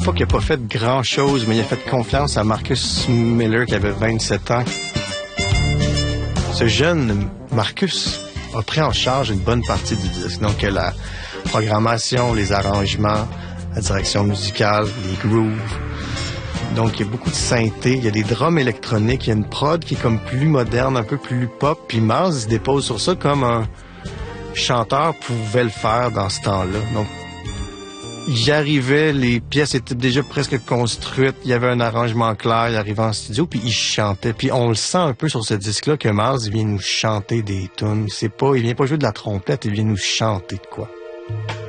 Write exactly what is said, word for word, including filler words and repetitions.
fois qu'il n'a pas fait grand-chose, mais il a fait confiance à Marcus Miller, qui avait vingt-sept ans. Ce jeune Marcus a pris en charge une bonne partie du disque. Donc, la programmation, les arrangements, la direction musicale, les grooves. Donc, il y a beaucoup de synthé, il y a des drums électroniques, il y a une prod qui est comme plus moderne, un peu plus pop. Puis Mars, il se dépose sur ça comme un chanteur pouvait le faire dans ce temps-là. Donc, il arrivait, les pièces étaient déjà presque construites, il y avait un arrangement clair, il arrivait en studio, puis il chantait. Puis on le sent un peu sur ce disque-là que Mars, il vient nous chanter des tunes. C'est pas, il vient pas jouer de la trompette, il vient nous chanter de quoi.